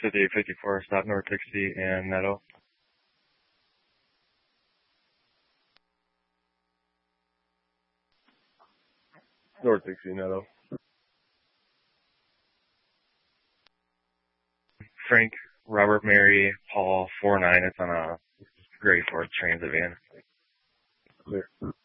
5854, stop North Dixie and Netto. North Dixie, Netto. Frank, Robert, Mary, Paul, 49. It's on a Gray Ford Transit van. Clear.